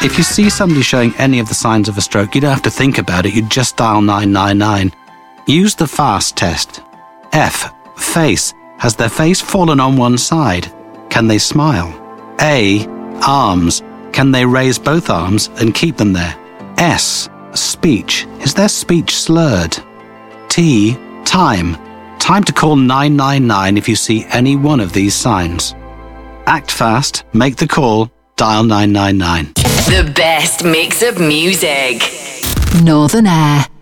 If you see somebody showing any of the signs of a stroke, you don't have to think about it, you just dial 999. Use the FAST test. F. Face. Has their face fallen on one side? Can they smile? A. Arms. Can they raise both arms and keep them there? S. Speech. Is their speech slurred? T. Time. Time to call 999 if you see any one of these signs. Act fast, make the call, dial 999. The best mix of music. Northern Air.